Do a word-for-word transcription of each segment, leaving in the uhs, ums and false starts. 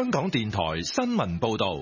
香港電台新聞報道。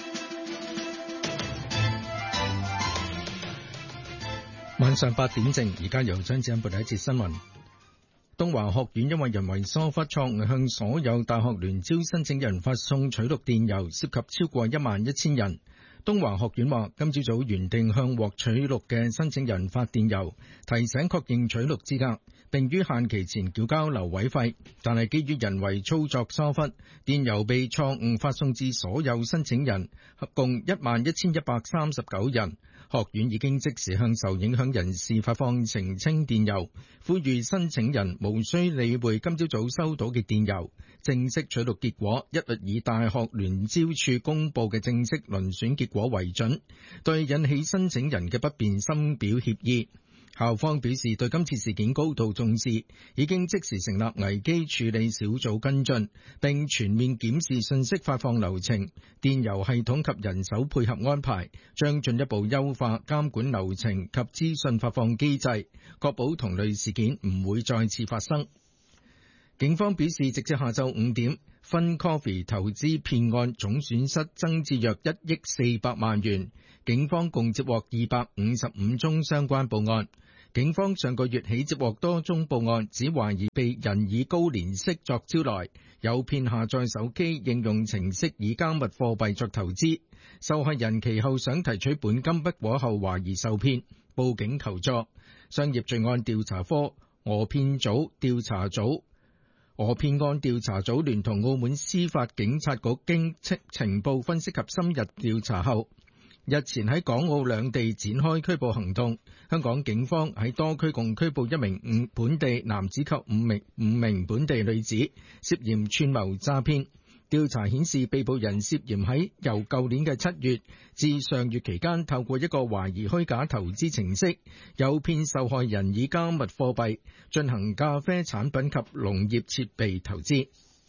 晚上八點正，而家由張子欣報第一節新聞。東華學院因為人為疏忽，錯誤向所有大學聯招申請人發送取錄電郵，涉及超過一萬一千人。東華學院話，今朝早原定向獲取錄嘅申請人發電郵，提醒確認取錄資格，並於限期前繳交留位費，但係基於人為操作疏忽，電郵被錯誤發送至所有申請人，合共一萬一千一百三十九人。學院已經即時向受影響人士發放澄清電郵，呼籲申請人無需理會今朝早收到嘅電郵。正式取錄結果一律以大學聯招處公佈嘅正式遴選結果為準，對引起申請人嘅不便深表歉意。校方表示對今次事件高度重視，已經即時成立危機處理小組跟進，並全面檢視信息發放流程、電郵系統及人手配合安排，將進一步優化監管流程及資訊發放機制，確保同類事件唔會再次發生。警方表示，直至下晝五點，Fun Coffee 投資騙案總損失增至約一億四百萬元。警方共接獲二百五十五宗相關報案。警方上個月起接獲多宗報案，只懷疑被人以高年息作招來，誘騙下載手機應用程式以加密貨幣作投資。受害人其後想提取本金不果後懷疑受騙，報警求助。商業罪案調查科訛騙組調查組訛騙案調查組聯同澳門司法警察局經情報分析及深入調查後，日前喺港澳兩地展開拘捕行動。香港警方喺多區共拘捕一名本地男子及五名五名本地女子，涉嫌串謀詐騙。調查顯示，被捕人涉嫌喺由舊年嘅七月至上月期間，透過一個懷疑虛假投資程式，誘騙受害人以加密貨幣進行咖啡產品及農業設備投資。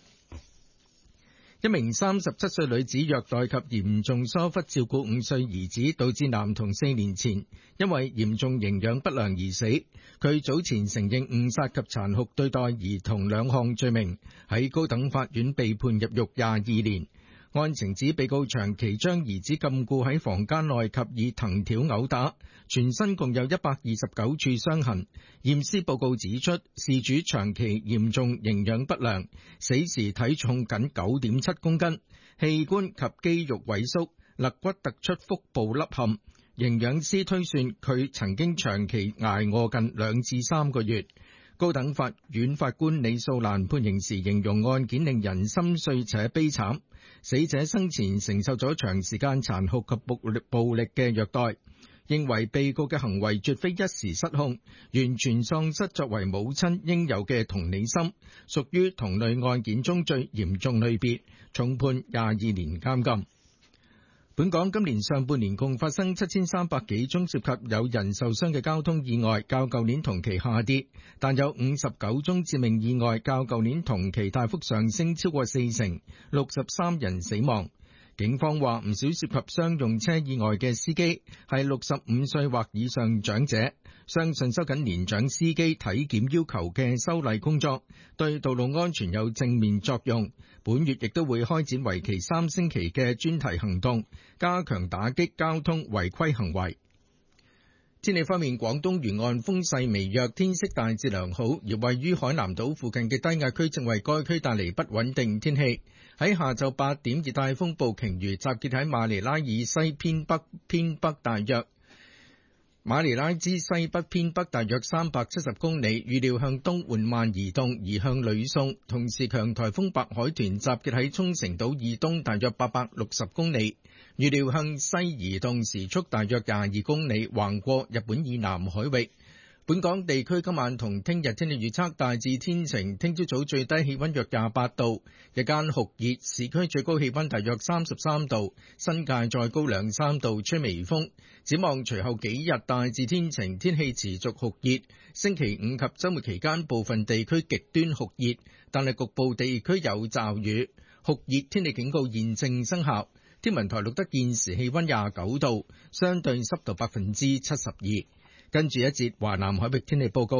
一名三十七歲女子虐待及嚴重疏忽照顧五歲兒子，導致男童四年前因為嚴重營養不良而死。佢早前承認誤殺及殘酷對待兒童兩項罪名，喺高等法院被判入獄廿二年。案情指被告長期將兒子禁錮喺房間內及以藤條毆打，全身共有一百二十九處傷痕。驗屍報告指出，事主長期嚴重營養不良，死時體重僅九點七公斤，器官及肌肉萎縮，肋骨突出腹部凹陷。營養師推算佢曾經長期挨餓近兩至三個月。高等法院法官李素蘭判刑時形容案件令人心碎且悲慘，死者生前承受咗長時間殘酷及暴力嘅虐待，認為被告嘅行為絕非一時失控，完全喪失作為母親應有嘅同理心，屬於同類案件中最嚴重類別，重判廿二年監禁。本港今年上半年共發生七千三百幾宗涉及有人受傷嘅交通意外，較舊年同期下跌，但有五十九宗致命意外，較舊年同期大幅上升超過四成，六十三人死亡。警方話唔少涉及商用車意外嘅司機係六十五歲或以上長者，相信收緊年長司機體檢要求嘅修例工作對道路安全有正面作用。本月亦都會開展為期三星期嘅專題行動，加強打擊交通違規行為。天氣方面，廣東沿岸風勢微弱，天色大致良好，而位於海南島附近嘅低壓區正為該區帶嚟不穩定天氣。喺下晝八點，熱帶風暴鯨魚集結喺馬尼拉以西偏北偏北大約馬尼拉之西北偏北大約三百七十公里，預料向東緩慢移動，移向呂宋。同時，強颱風白海豚集結喺沖繩島以東大約八百六十公里，預料向西移動，時速大約廿二公里，橫過日本以南海域。本港地區今晚同聽日天氣預測大致天晴，聽朝早最低氣溫約廿八度，日間酷熱，市區最高氣溫大約三十三度，新界再高兩三度，吹微風。展望隨後幾日大致天晴，天氣持續酷熱。星期五及週末期間部分地區極端酷熱，但係局部地區有驟雨。酷熱天氣警告現正生效。天文台錄得現時氣溫廿九度，相對濕度百分之七十二。跟住一節華南海域天氣報告，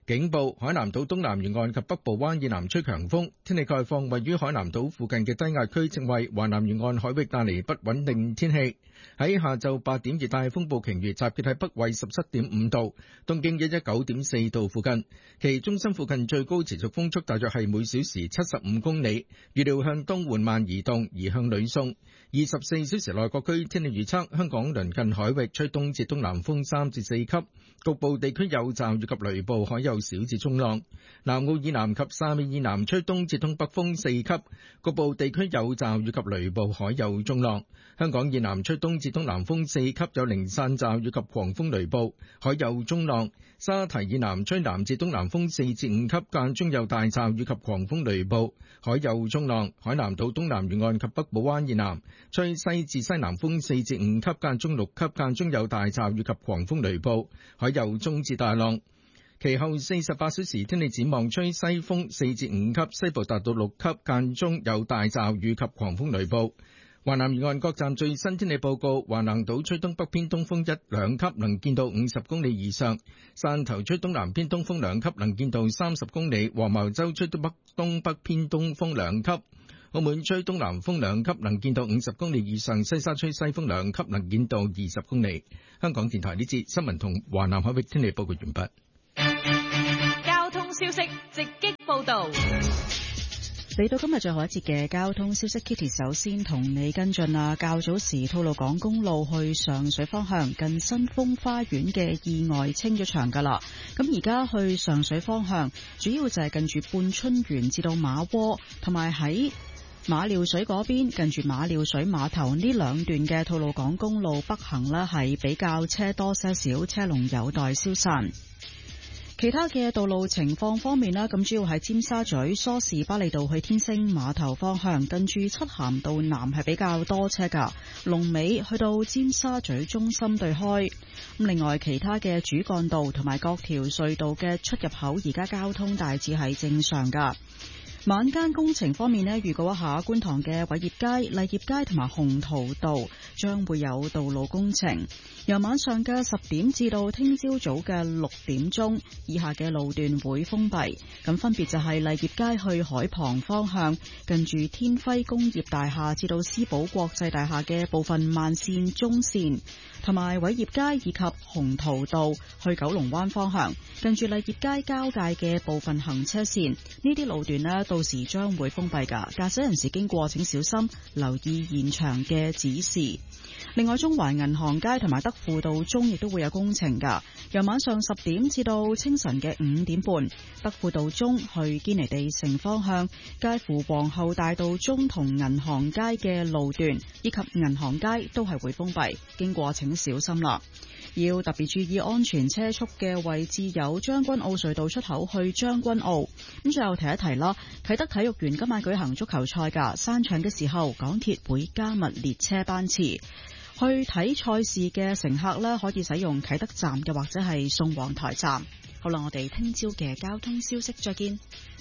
警報，海南島東南沿岸及北部灣以南吹強風。天氣概況，位於海南島附近嘅低壓區正為華南沿岸海域帶嚟不穩定天氣。喺下晝八點，熱帶風暴鯨魚集結喺北緯十七點五度、東經一一九點四度附近，其中心附近最高持續風速大約係每小時七十五公里，預料向東緩慢移動，移向呂宋。二十四小時內各區天氣預測：香港鄰近海域吹東至東南風三至四級，局部地區有驟雨及雷暴，海有小至中浪。南澳以南及汕尾以南吹東至東北風四級，局部地區有驟雨及雷暴，海有中浪。香港以南吹東至東南風四級，有零散驟雨及狂風雷暴，海有中浪。沙堤以南吹南至東南風四至五級，間中有大驟雨及狂風雷暴，海有中浪。海南島東南沿岸及北部灣以南吹西至西南風四至五級，間中六級，間中有大驟雨及狂風雷暴，海有中至大浪。其後四十八小時天氣展望，吹西風四至五級，西部達到六級，間中有大驟雨及狂風雷暴。華南沿岸各站最新天氣報告：華南島吹東北偏東風一兩級，能見度五十公里以上；汕頭吹東南偏東風兩級，能見度三十公里；黃茅洲吹東北東北偏東風兩級；澳門吹東南風兩級，能見度五十公里以上；西沙吹西風兩級，能見度二十公里。香港電台呢節新聞同華南海域天氣報告完畢。 交通消息直擊報道。 嚟到今日最後一節嘅交通消息 ，Kitty 首先同你跟進啊。較早時吐露港公路去上水方向近新豐花園嘅意外清咗場噶啦，咁而家去上水方向主要就係近住半春園至到馬窩，同埋喺馬料水嗰邊近住馬料水碼頭呢兩段嘅吐露港公路北行呢係比較車多些少，車龍有待消散。其他嘅道路情況方面啦，咁主要係尖沙咀梳士巴利道去天星碼頭方向，近住漆咸道南係比較多車噶，龍尾去到尖沙咀中心對開。咁另外其他嘅主幹道同埋各條隧道嘅出入口，而家交通大致係正常噶。晚間工程方面呢，預告一下觀塘嘅偉業街、麗業街同埋鴻圖道將會有道路工程，由晚上嘅十點至到聽朝早嘅六點鐘，以下嘅路段會封閉。咁分別就係麗業街去海旁方向，近住天輝工業大廈至到思寶國際大廈嘅部分慢線、中線，同埋偉業街以及鴻圖道去九龍灣方向，近住麗業街交界嘅部分行車線，呢啲路段呢，到時將會封閉噶，駕駛人士經過請小心留意現場嘅指示。另外，中環銀行街同埋德輔道中亦都會有工程噶，由晚上十點至到清晨嘅五點半，德輔道中去堅尼地城方向，介乎皇后大道中同銀行街嘅路段以及銀行街都係會封閉，經過請小心啦。要特別注意安全車速嘅位置有將軍澳隧道出口去將軍澳。咁最後提一提啦，啟德體育園今晚舉行足球賽噶，散場嘅時候港鐵會加密列車班次，去睇賽事嘅乘客呢，可以使用啟德站嘅或者係宋皇台站。好啦，我哋聽朝嘅交通消息再見。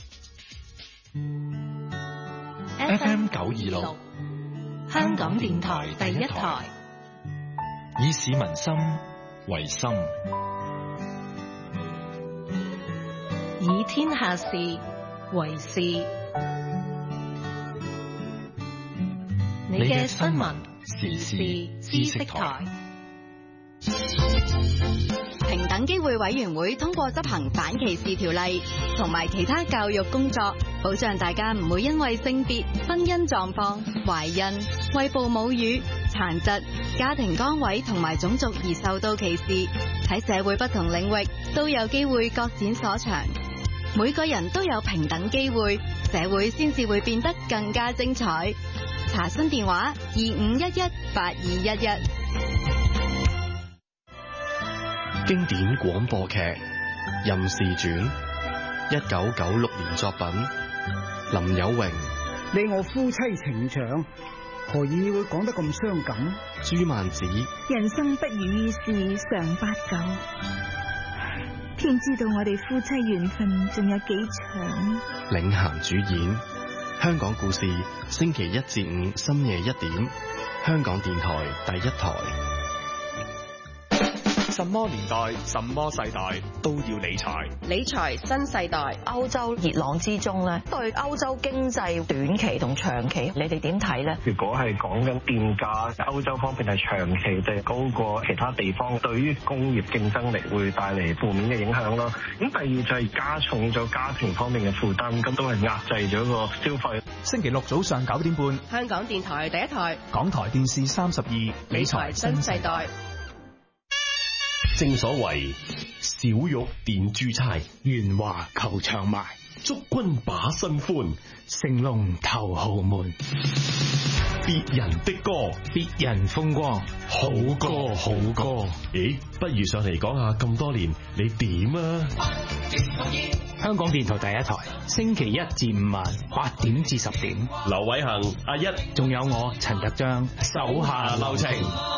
F M 九二六香港電台第一台， 以市民心為心， 以天下事為事。你嘅新聞時事知識台。 平等機會委員會通過執行反歧視條例同埋其他教育工作，保障大家唔會因為性別、婚姻狀況、懷孕、餵哺母乳、殘疾、家庭崗位同埋種族而受到歧視。喺社會不同領域都有機會各展所長，每個人都有平等機會，社會先至會變得更加精彩。查詢電話二五一一八二一一。 經典廣播劇《任氏傳》，一九九六年作品，林有榮。 你我夫妻情長，何以會講得咁傷感？ 朱曼子。 人生不如意事常八九，偏知道我哋夫妻緣分仲有幾長。 領銜主演，香港故事，星期一至五深夜一點，香港電台第一台。 什麼年代、什麼世代都要理財。 理財新世代，歐洲熱浪之中咧，對歐洲經濟短期同長期，你哋點睇咧？ 如果係講緊電價，歐洲方面係長期地高過其他地方，對於工業競爭力會帶嚟負面嘅影響咯。咁第二就係加重咗家庭方面嘅負擔，咁都係壓制咗個消費。 星期六早上九點半， 香港電台第一台， 港台電視三十二， 理財新世代。 正所謂小玉電珠釵， 圓滑求長埋， 祝君把新歡， 成龍頭豪門。 別人的歌， 別人風光，好歌好歌。 咦，不如上嚟講下咁多年你點啊？ 香港電台第一台，星期一至五晚八點至十點。 劉偉恒、阿一， 仲有我陳德章，手下留情。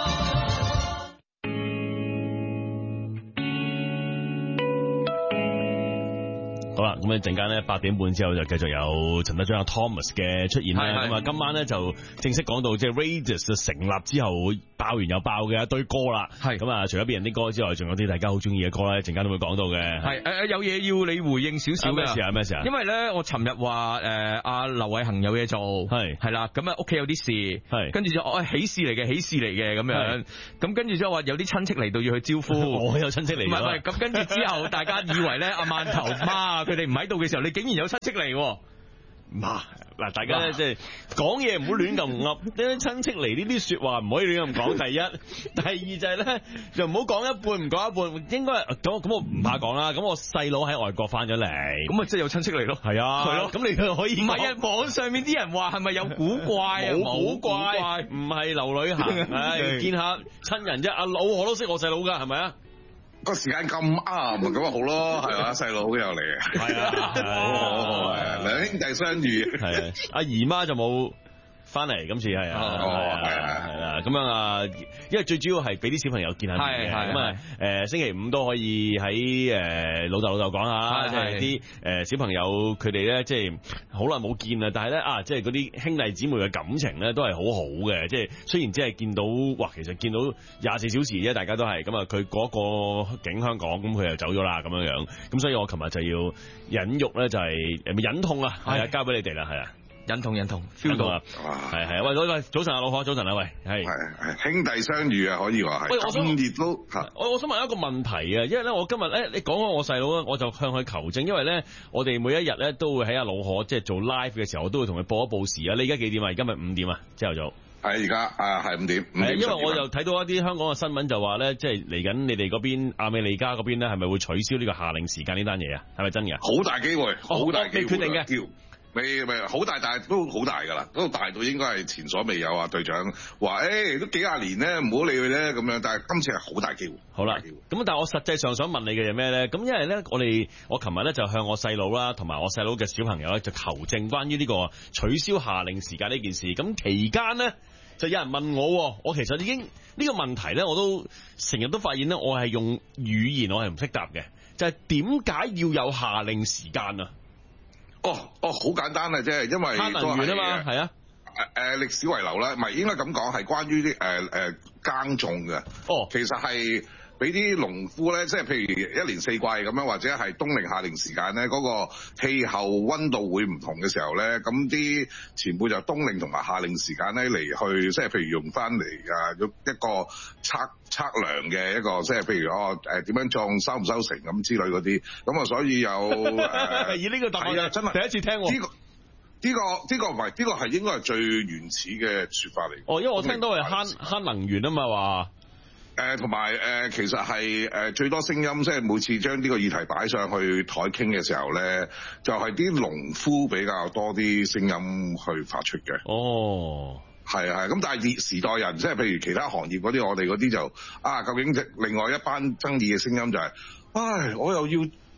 好啦，咁啊陣間咧八點半之後就繼續有陳德章阿 Thomas 嘅出現啦。咁啊今晚咧就正式講到即係 Radius 成立之後爆完又爆嘅一堆歌啦。係咁啊，除咗別人啲歌之外，仲有啲大家好中意嘅歌咧，陣間都會講到嘅。 係誒誒，有嘢要你回應少少嘅。咩事啊？咩事啊？因為咧，我尋日話誒阿劉偉恒有嘢做，係係啦，咁啊屋企有啲事，係跟住就哦喜事嚟嘅，喜事嚟嘅咁樣。咁跟住之後話有啲親戚嚟到要去招呼， 我有親戚嚟。唔係唔係， 咁跟住之後大家以為咧阿饅頭媽。佢哋唔喺度嘅時候，你竟然有親戚嚟， 嗱嗱，大家咧即係講嘢唔好亂咁噏，啲親戚嚟呢啲說話唔可以亂咁講。第一，第二就係咧，就唔好講一半唔講一半，應該咁咁我唔怕講啦。咁我細佬喺外國翻咗嚟，咁啊即係有親戚嚟咯。係啊，係咯。咁你可以唔係啊？網上面啲人話係咪有古怪啊？冇古怪，唔係劉旅行，唉，見下親人啫。阿老我都識我細佬噶，係咪啊？ 個時間咁啱，咁咪好咯，係嘛？細佬都有嚟嘅，係啊，好好好，係啊，兩兄弟相遇， 係啊，阿姨媽就冇翻嚟，今次係啊， 哦，係啊， 係啦，咁樣啊，因為最主要係俾啲小朋友見下面嘅，咁啊，誒星期五都可以喺誒老豆老豆講下啦，即係啲誒小朋友佢哋咧，即係好耐冇見啦，但係咧啊，即係嗰啲兄弟姊妹嘅感情咧都係好好嘅，即係雖然只係見到，哇，其實見到廿四小時啫，大家都係咁啊，佢嗰個境香港，咁佢又走咗啦，咁樣樣，咁所以我琴日就要忍辱咧，就係誒咪忍痛啊，係啊，交俾你哋啦，係啊。 忍痛忍痛 feel 到啊， 係係喂喂喂，早晨啊老婆，早晨啊喂，係係兄弟相遇啊，可以話係。喂，我想都我我想問一個問題啊，因為咧我今日咧你講開我細佬咧，我就向佢求證，因為咧我哋每一日咧都會喺阿老婆即係做 live 嘅時候，我都會同佢報一報時啊。你而家幾點啊？而家咪五點啊，朝頭早。 係而家啊，係五點。係因為我又睇到一啲香港嘅新聞就話咧，即係嚟緊你哋嗰邊亞美利加嗰邊咧，係咪會取消呢個夏令時間呢單嘢啊？係咪真嘅？ 好大機會，好大機會。 未決定嘅。 未未好大，但係都好大㗎啦，都大到應該係前所未有啊！隊長話：誒、欸、都幾廿年咧，唔好理佢咧咁樣。但係今次係好大機會。 好啦，咁但係我實際上想問你嘅係咩咧？咁因為咧，我哋我琴日咧就向我細佬啦，同埋我細佬嘅小朋友咧就求證關於呢個取消夏令時間呢件事。咁期間咧就有人問我，我其實已經呢、呢個問題咧，我都成日都發現咧，我係用語言我係唔識答嘅，就係點解要有夏令時間啊？ 哦哦，好簡單嘅啫，因為慳能源啊嘛，係啊， 誒誒歷史遺留啦，唔係應該咁講，係關於啲誒誒耕種嘅。哦，其實係俾啲農夫咧，即係譬如一年四季咁樣，或者係冬令夏令時間咧，嗰個氣候溫度會唔同嘅時候咧，咁啲前輩就冬令同埋夏令時間咧嚟去，即係譬如用翻嚟啊一個測測量嘅一個，即係譬如哦誒點樣種收唔收成咁之類嗰啲，咁啊所以有誒以呢個答案啊，真係第一次聽喎。呢個呢個呢個唔係呢個係應該係最原始嘅説法嚟。 哦，因為我聽到係慳慳能源啊嘛話。 誒同埋誒，其實係誒最多聲音，即係每次將呢個議題擺上去台傾嘅時候咧，就係啲農夫比較多啲聲音去發出嘅。 哦， 係啊係，咁但係時代人，即係譬如其他行業嗰啲，我哋嗰啲就啊，究竟另外一班爭議嘅聲音就係、是，唉，我又要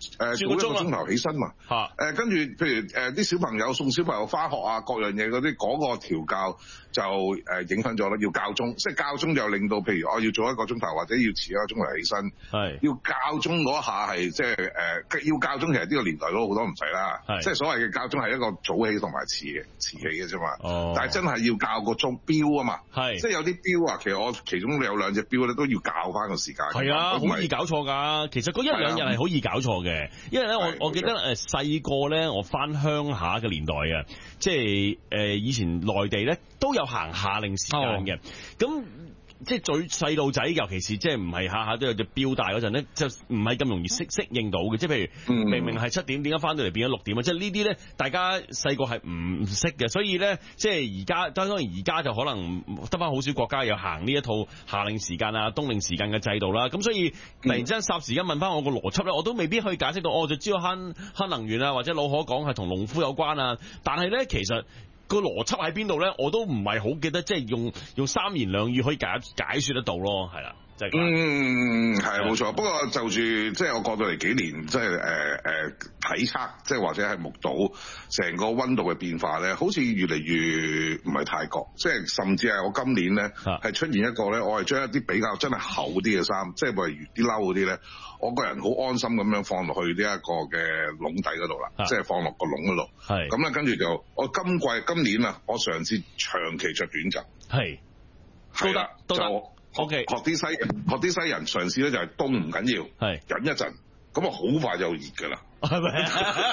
誒早一個鐘頭起身嘛。嚇誒跟住譬如誒啲小朋友送小朋友返學啊，各樣嘢嗰啲嗰個調教就誒影響咗啦。要校鐘，即係校鐘就令到譬如我要早一個鐘頭或者要遲一個鐘頭起身。係要校鐘嗰下係即係誒要校鐘，其實呢個年代都好多唔使啦。即係所謂嘅校鐘係一個早起同埋遲嘅遲起嘅啫嘛。哦。但係真係要校個鐘錶啊嘛。係。即係有啲錶啊，其實我其中有兩隻錶咧都要校翻個時間。係啊，好易搞錯㗎。其實嗰一兩日係好易搞錯嘅，因為咧我我記得誒細個咧，我翻鄉下嘅年代啊，即係誒以前內地咧都有行夏令時間嘅，咁、哦。即係最細路仔，尤其是即係唔係下下都有隻錶帶嗰陣咧，就唔係咁容易適適應到嘅。即係譬如明明係七點，點解翻到嚟變咗六點啊？即係呢啲咧，大家細個係唔識嘅，所以咧，即係而家當然而家就可能得翻好少國家有行呢一套夏令時間啊、冬令時間嘅制度啦。咁所以突然之間霎時間問翻我個邏輯咧，我都未必可以解釋到。我就知道慳慳能源啊，或者老可講係同農夫有關啊。但係咧，其實個邏輯喺邊度咧？我都唔係好記得，即係用用三言兩語可以解解説得到咯，係啦，就係、是、咁。嗯，係冇錯。不過就住即係我過到嚟幾年，即係誒誒體測，即係或者係目睹成個溫度嘅變化咧，好似越嚟越唔係太覺，即係甚至係我今年咧係出現一個咧，我係將一啲比較真係厚啲嘅衫，即係例如啲褸嗰啲咧，我個人好安心咁樣放落去呢一個嘅籠底嗰度啦，即係放落個籠嗰度。係咁咧，跟住就我今季今年啊，我嘗試長期着短袖。係，都得都得。O K， 學啲西學啲西人嘗試咧就係凍唔緊要，係忍一陣，咁啊好快就熱㗎啦。係咪？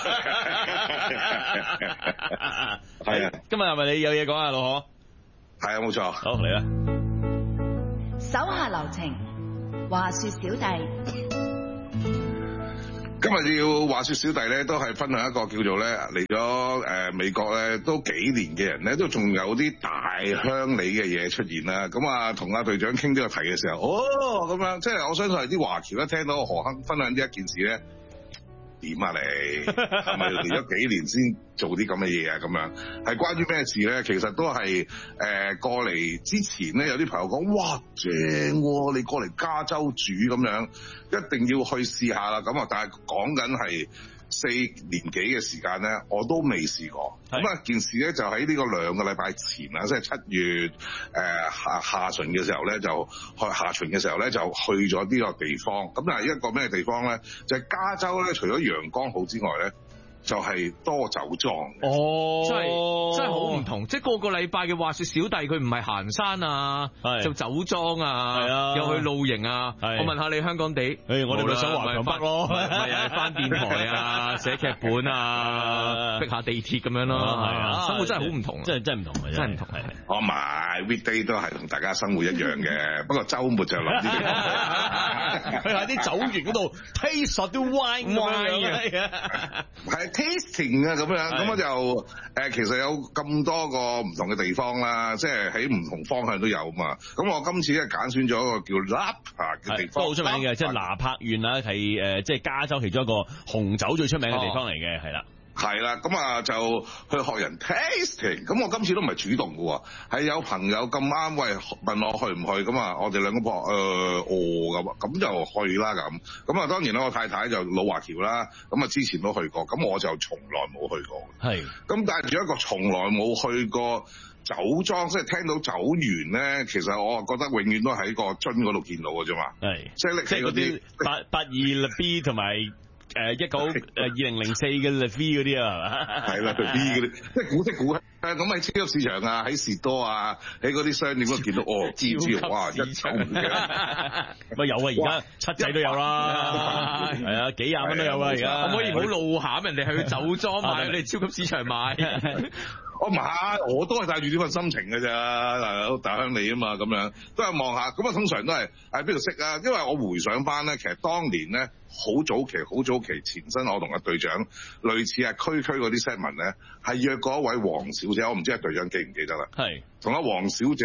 係啊，今日係咪你有嘢講啊，老可？係啊，冇錯。好嚟啦。 手下留情，話說小弟。 今日要話說小弟咧，都係分享一個叫做咧嚟咗誒美國咧都幾年嘅人咧，都仲有啲大鄉里嘅嘢出現啦。咁啊，同阿隊長傾呢個題嘅時候，哦咁樣，即係我相信係啲華僑一聽到何亨分享呢一件事咧，點啊你係咪嚟咗幾年先做啲咁嘅嘢啊？咁樣係關於咩事咧？其實都係誒、呃、過嚟之前咧，有啲朋友講哇正喎、啊，你過嚟加州住咁樣，一定要去試下啦。咁啊，但係講緊係四年幾嘅時間咧，我都未試過。咁啊，件事咧就喺呢個兩個禮拜前啊，即係七月誒、呃、下下旬嘅時候咧，就去下旬嘅時候咧就去咗呢個地方。咁但係一個咩地方咧？就係、是、加州咧，除咗陽光好之外咧，就係、是、多酒莊哦， 真係真係好唔同，即係個個禮拜嘅話說小弟佢唔係行山啊，做酒莊啊，啊，又去露營啊。我問下你香港地，誒我哋咪想華強北咯，咪又係翻電台啊，寫劇本啊，逼下地鐵咁樣咯，係啊，生活真係好唔同，真係真係唔同嘅，真係唔同係。 我唔係 weekday 都係同大家生活一樣嘅，不過週末就諗啲去下啲酒園嗰度 taste 下啲 wine wine 啊，係。tasting 啊咁樣，咁我就誒、呃、其實有咁多個唔同嘅地方啦，即係喺唔同方向都有嘛。咁我今次咧揀選咗一個叫 Napa 嘅地方，都好出名嘅，即係拿柏縣啦，係誒即係加州其中一個紅酒最出名嘅地方嚟嘅，係、哦、啦。係啦，咁啊就去學人 tasting。咁我今次都唔係主動嘅喎，係有朋友咁啱喂問我去唔去，咁啊我哋兩個話誒哦咁，咁就去啦咁。咁啊當然啦，我太太就老華僑啦，咁啊之前都去過，咁我就從來冇去過。係。咁帶住一個從來冇去過酒莊，即係聽到酒園咧，其實我覺得永遠都喺個樽嗰度見到嘅啫嘛。係。即係即係嗰啲八八二 B 同埋。誒一九誒二零零四嘅 V 嗰啲啊，係嘛？係啦，佢 V 嗰啲，即係古色古香。咁喺超級市場啊，喺士多啊，喺嗰啲商店都見到哦，知唔知？哇，一手唔嘅。咪有啊，而家七仔都有啦，係啊，幾廿蚊都有啊，而家。可唔可以唔好露餡人哋去酒莊買，你超級市場買？我唔係，我都係帶住呢份心情嘅咋，嗱，大鄉里啊嘛，咁樣都係望下。咁啊，通常都係喺邊度識啊？因為我回想翻咧，其實當年咧好早期、好早期前身，我同阿隊長類似係區區嗰啲 set 文咧，係約過一位黃小姐，我唔知阿隊長記唔記得啦。係同阿黃小姐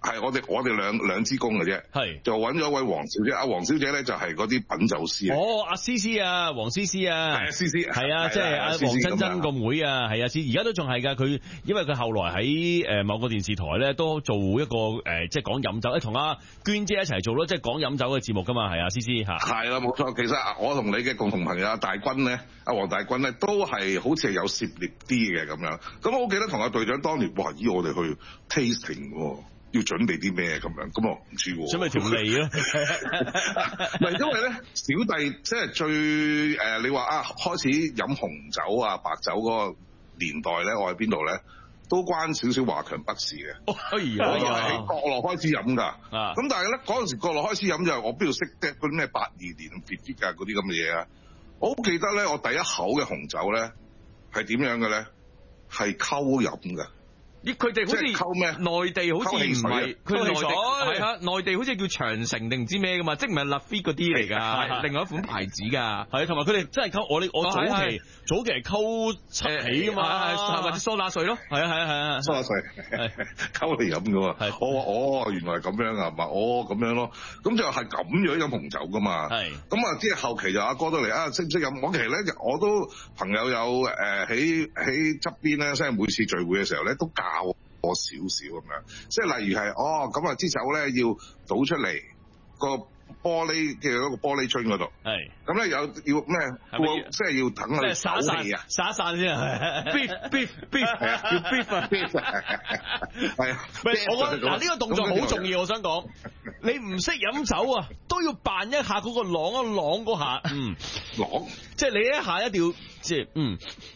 係我哋我哋兩兩支公嘅啫，係就揾咗一位黃小姐，阿黃小姐咧就係嗰啲品酒師。 哦，阿思思啊，黃思思啊， 係啊，思思， 係啊，即係阿黃珍珍個妹啊，係啊，而家都仲係㗎。佢因為佢後來喺誒某個電視台咧都做一個誒即係講飲酒，誒同阿娟姐一齊做咯，即係講飲酒嘅節目㗎嘛，係啊，思思嚇。 係啦，冇錯。其實我同你嘅共同朋友阿大軍咧，阿黃大軍咧都係好似係有涉獵啲嘅咁樣。咁我好記得同阿隊長當年，哇！咦，我哋去 tasting 喎。要準備啲咩咁樣？咁我唔知喎。 準備條脷咯。 唔係因為咧，小弟即係最誒、呃，你話啊，開始飲紅酒啊、白酒嗰個年代咧，我喺邊度咧，都關少少華強北事嘅。 哦，哎呀， 我係喺國內開始飲㗎。啊。咁但係咧，嗰陣時國內開始飲就係我邊度識得嗰啲咩八二年 Pepsi 啊嗰啲咁嘅嘢啊？我好記得咧，我第一口嘅紅酒咧係點樣嘅咧？係溝飲㗎。 咦，佢哋好似溝咩？ 內地好似唔係，佢內地係啊，內地好似叫長城定唔知咩噶嘛，即係唔係 Lafite 嗰啲嚟㗎，另外一款牌子㗎。 係，同埋佢哋真係溝我哋我早期早期係溝七喜㗎嘛， 或者蘇打水咯。 係啊係啊係啊， 蘇打水溝嚟飲㗎嘛。係，哦哦，原來係咁樣啊嘛，哦咁樣咯，咁就係咁樣飲紅酒㗎嘛。係。咁啊，即係後期就阿哥都嚟啊，識唔識飲？我其實咧，我都朋友有誒喺喺側邊咧，即係每次聚會嘅時候咧，都教我少少咁樣，即係例如係哦咁啊支酒咧要倒出嚟個玻璃嘅嗰個玻璃樽嗰度，係咁咧有要咩？即係要等佢唞氣啊， 散一散先啊 ，beef beef beef 係啊，要 beef 啊 beef 係啊， 我覺得嗱呢個動作好重要，我想講，你唔識飲酒啊，都要扮一下嗰個啷一啷嗰下，嗯， 啷， 即係你一下一定要即係嗯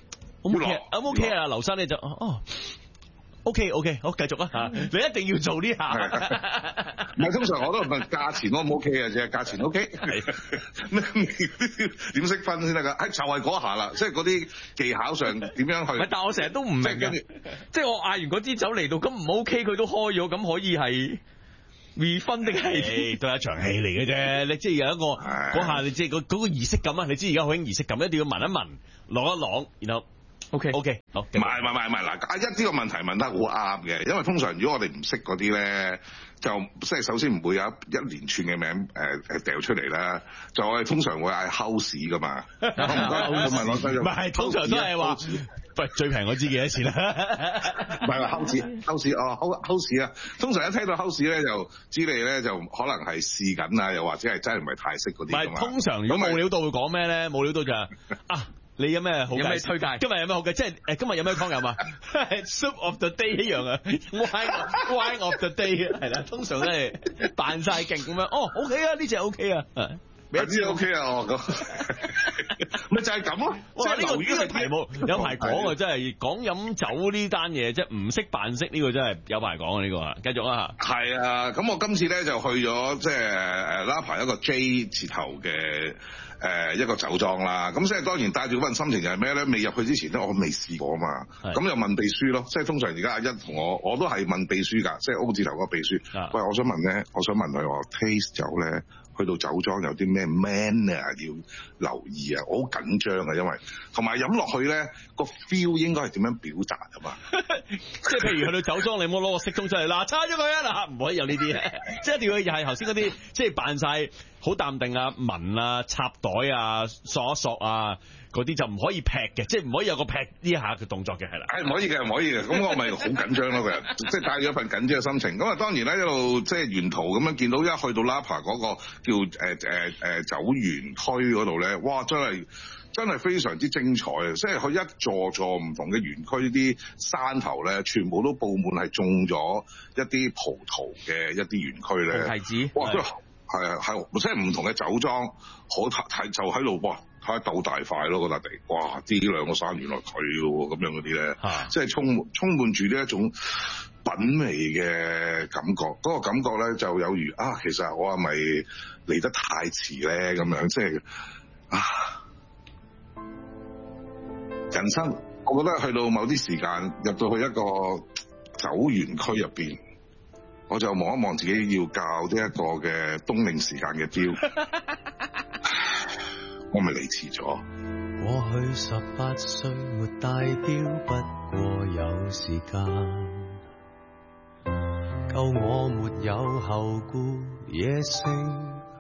，OK，O K 啊，劉生你就哦。O K O K， 好繼續啊嚇！你一定要做呢下， 唔係通常我都問價錢 O 唔 O K 嘅啫，價錢 O K，咩點識分先得㗎？誒就係嗰下啦，即係嗰啲技巧上點樣去？ 唔係，但我成日都唔明嘅，即係我嗌完嗰支酒嚟到，咁唔 O K 佢都開咗，咁可以係 refund 定係都係一場戲嚟嘅啫。你即係有一個嗰下，你即係嗰嗰個儀式感啊！你知而家好興儀式感，一定要聞一聞，啷一啷，然後。O K O K 好， 唔係唔係唔係嗱，阿一呢個問題問得好啱嘅，因為通常如果我哋唔識嗰啲咧，就即係首先唔會有一連串嘅名誒誒掉出嚟啦，就我哋通常會嗌 house 噶嘛，唔該，我問我唔係通常都係話，喂最平我知幾多錢啦， 唔係話 house house 哦 house 啊，通常一聽到 house 咧就知你咧就可能係試緊啊，又或者係真係唔係太識嗰啲。唔係通常如果冇料到會講咩咧？冇料到就係啊。你有咩好？有咩推介？今日有咩好嘅？即係誒，今日有咩湯飲啊？Soup of the day 一樣啊，Wine Wine of the day 係啦，通常都係扮晒勁咁樣。哦 ，OK 啊，呢隻 OK 啊， 呢隻 OK 啊，哦咁，咪就係咁咯。 即係呢個呢個題目有排講啊，真係講飲酒呢單嘢，即係唔識扮識呢個真係有排講啊呢個啊。繼續啊嚇。 係啊，咁我今次咧就去咗即係誒拉排一個 J 字頭嘅。誒一個酒莊啦，咁即係當然帶住嗰份心情就係咩咧？未入去之前咧，我未試過啊嘛，咁又問秘書咯，即係通常而家阿一同我，我都係問秘書㗎，即係 O 字頭嗰個秘書。啊、喂，我想問咧，我想問佢話 taste 酒咧，去到酒莊有啲咩 manner 要留意啊？我好緊張啊，因為同埋飲落去咧個 feel 應該係點樣表達啊嘛？ 即係譬如去到酒莊，你冇攞個色盅出嚟，嗱，叉咗佢啊，嗱，唔可以有呢啲，即係一定要又係頭先嗰啲，即係扮晒好淡定啊，聞啊，插袋啊，索一索啊，嗰啲就唔可以劈嘅，即係唔可以有個劈呢下嘅動作嘅，係啦。係唔可以嘅，唔可以嘅。咁我咪好緊張咯，個人即係帶咗一份緊張嘅心情。咁啊，當然咧一路即係沿途咁樣見到一去到 Napa 嗰個叫誒誒誒酒園區嗰度咧，哇！真係真係非常之精彩啊！即係佢一座座唔同嘅園區啲山頭咧，全部都佈滿係種咗一啲葡萄嘅一啲園區咧。 提子。 哇！真係係啊係，即係唔同嘅酒莊，好睇就喺度哇！睇下鬥大塊咯，嗰笪地，哇！啲兩個山原來佢喎，咁樣嗰啲咧，即係充滿充滿住呢一種品味嘅感覺。嗰、那個感覺咧就有如啊，其實我係咪嚟得太遲咧？咁樣即係啊，人生我覺得去到某啲時間入到去一個酒園區入邊，我就望一望自己要校呢一個嘅冬令時間嘅表。我咪嚟遲咗。 過去十八歲沒戴錶，不過有時間。 後我沒有後顧，野性